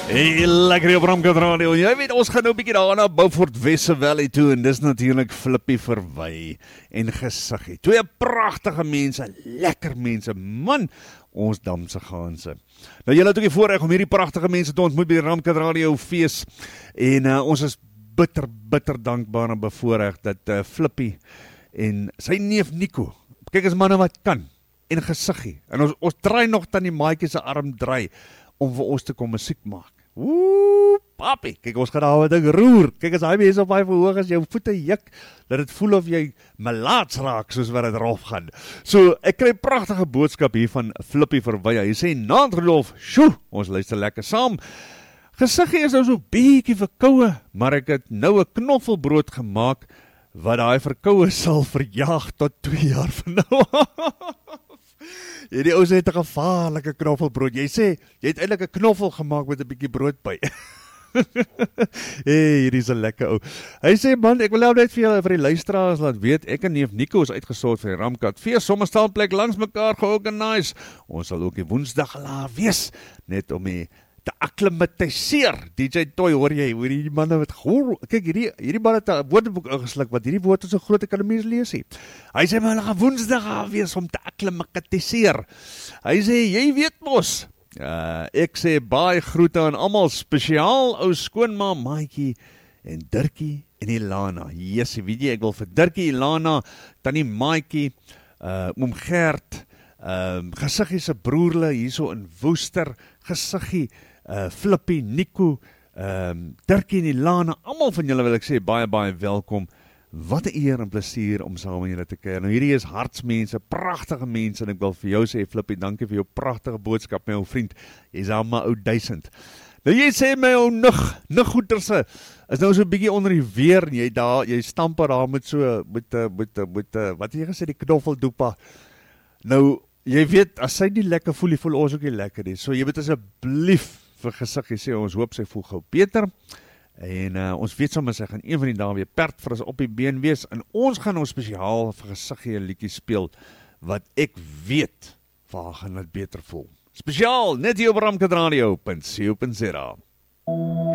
Hey, lekker op Ramkat Radio. Jy weet, ons gaan nou 'n bietjie daar na Beaufort Wesse Valley toe en dis natuurlik Flippie Verwy en Gesiggie. Twee pragtige mense, lekker mense. Man, ons damse gaanse. Nou julle het ook die voorreg om hierdie pragtige mense te ontmoet by die Ramkat Radio fees en ons is bitter dankbaar en bevoorreg dat Flippie en sy neef Nico, kyk as manne wat kan, en Gesiggie. En ons draai nog dan die maatjie se arm draai om vir ons te kom musiek maak. Woe, papi, kyk ons gaan daar wat ding roer. Kyk as hy mense op hy verhoog as jou voete juk, dat het voel of jy melaats raak soos wat het rof gaan. So, ek kry pragtige boodskap hier van Flippie Verwy. Hy sê, naand Rolf, sjoe, ons luister lekker saam. Gesiggie is nou so bietjie verkoue, maar ek het nou 'n knoffelbrood gemaak, wat daai verkoue sal verjaag tot 2 jaar van nou. Hierdie ou sê het 'n gevaarlike knoffelbrood. Jy sê, jy het eintlik 'n knoffel gemaak met 'n bietjie brood by. Hey, hierdie is 'n lekker ou. Hy sê, man, ek wil nou net vir die luisteraars laat weet, ek en neef Nico is uitgesort vir die Ramkat fees, sommer staan plek langs mekaar georganiseer. Ons sal ook die Woensdag laat wees, net om die te akklimatiseer. DJ Toy, hoor jy, hoor die manne wat gehoor, kyk, hierdie man het 'n woordeboek ingesluk, wat hierdie woord is so groot, ek kan die mens lees nie. Hy sê, maar hulle gaan Woensdag wees om te akklimatiseer. Hy sê, jy weet mos, ek sê, baie groete aan almal, spesiaal ou skoonma, Maatjie, en Dirkie, en Ilana. Yes, weet jy, ek wil vir Dirkie, Ilana, tannie Maatjie, oom Gert, Gesiggie se broerle, hierso in Woester, Gesiggie, Flippie, Nico, Dirkie en Ilana, almal van julle wil ek sê, baie welkom. Wat 'n eer en plesier om saam met julle te kuier. Nou hierdie is hartsmense, pragtige mense, en ek wil vir jou sê, Flippie, dankie vir jou pragtige boodskap, my ou vriend. Jy's al my ou 1000. Nou jy sê my ou nuggoederse, is nou so 'n bietjie onder die weer, en jy stamp daar met so, met wat het jy gesê, die knoffeldoepa. Nou, jy weet, as sy nie lekker voel, voel ons ook nie lekker nie. So jy moet asseblief vir Gesiggie sê, ons hoop sy voel gou beter. En ons weet sommer sy gaan een van die dae weer perd vir ons op die been wees. En ons gaan ons spesiaal vir Gesiggie 'n liedjie speel, wat ek weet, vir haar gaan dit beter voel. Spesiaal, net hier op Ramkat Radio.co.za.